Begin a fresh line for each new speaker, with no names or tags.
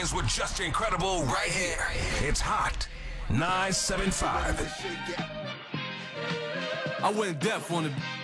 mornings with Just Incredible right here. It's Hot 975.
I went deaf on the